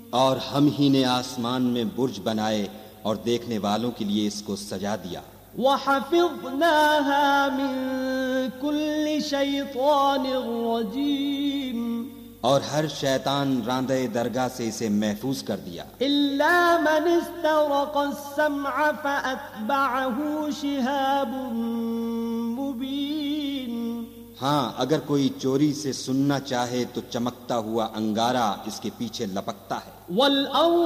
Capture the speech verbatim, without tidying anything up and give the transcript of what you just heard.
और हम ही ने आसमान में बुर्ज बनाए और देखने वालों के लिए इसको सजा दिया। वहफ़िज़नाहा मिन कुल्लि शैतानिर रजीम, और हर शैतान रांदे दरगाह से इसे महफूज कर दिया। इल्ला मन इस्तरक़स-सम्अ फ़अत्बअहु शिहाबुन मुबीन, हाँ, अगर कोई चोरी से सुनना चाहे तो चमकता हुआ अंगारा इसके पीछे लपकता है। वल